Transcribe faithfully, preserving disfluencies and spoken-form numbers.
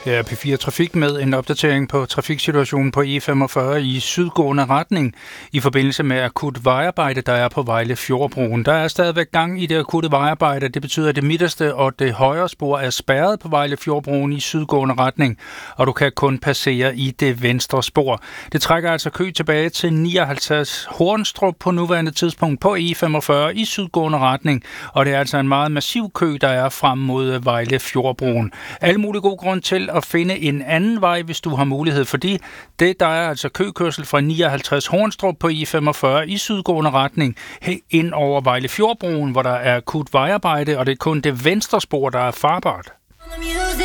Her er P fire Trafik med en opdatering på trafiksituationen på E femogfyrre i sydgående retning i forbindelse med akut vejarbejde, der er på Vejle Fjordbroen. Der er stadigvæk gang i det akutte vejarbejde. Det betyder, at det midterste og det højre spor er spærret på Vejle Fjordbroen i sydgående retning, og du kan kun passere i det venstre spor. Det trækker altså kø tilbage til nioghalvtreds Hornstrup på nuværende tidspunkt på E femogfyrre i sydgående retning, og det er altså en meget massiv kø, der er frem mod Vejle Fjordbroen. Alle mulige gode grund til at finde en anden vej, hvis du har mulighed for det. Det der er altså køkørsel fra nioghalvtreds Hornstrup på E femogfyrre i sydgående retning ind over Vejle Fjordbroen, hvor der er akut vejarbejde, og det er kun det venstre spor, der er farbart.